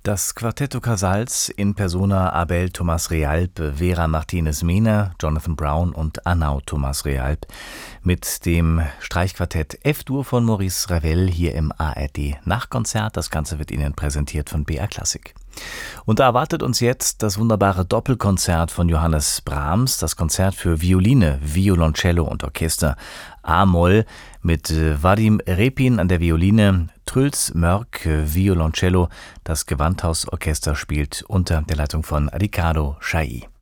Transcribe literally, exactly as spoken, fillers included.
Das Quartetto Casals in persona Abel Thomas Realp, Vera Martinez Mehner, Jonathan Brown und Arnaud Thomas Realp mit dem Streichquartett F-Dur von Maurice Ravel hier im A R D Nachtkonzert. Das Ganze wird Ihnen präsentiert von B R Klassik. Und da erwartet uns jetzt das wunderbare Doppelkonzert von Johannes Brahms, das Konzert für Violine, Violoncello und Orchester A-Moll mit Vadim Repin an der Violine, Truls Mörk Violoncello. Das Gewandhausorchester spielt unter der Leitung von Riccardo Chailly.